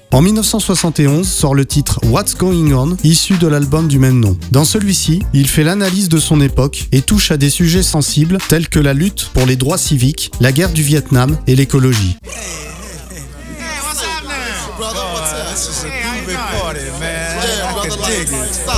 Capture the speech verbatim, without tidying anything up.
En dix-neuf cent soixante et onze sort le titre What's Going On, issu de l'album du même nom. Dans celui-ci, il fait l'analyse de son époque et touche à des sujets sensibles tels que la lutte pour les droits civiques, la guerre du Vietnam et l'écologie. Brother, what's up? This is a groovy party, man. I can dig it.